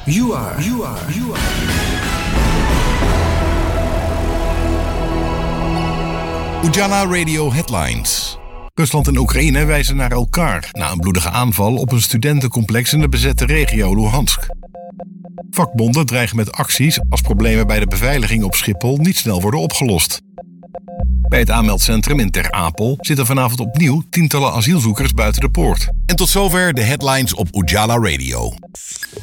You are. Ujala Radio Headlines. Rusland en Oekraïne wijzen naar elkaar na een bloedige aanval op een studentencomplex in de bezette regio Luhansk. Vakbonden dreigen met acties als problemen bij de beveiliging op Schiphol niet snel worden opgelost. Bij het aanmeldcentrum in Ter Apel zitten vanavond opnieuw tientallen asielzoekers buiten de poort. En tot zover de headlines op Ujala Radio.